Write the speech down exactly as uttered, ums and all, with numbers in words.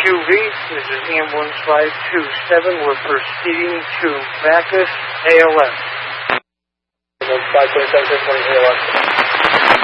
Q V, this is ambulance five two seven. We're proceeding to Bacchus, A L S. five two seven, six one, A L S.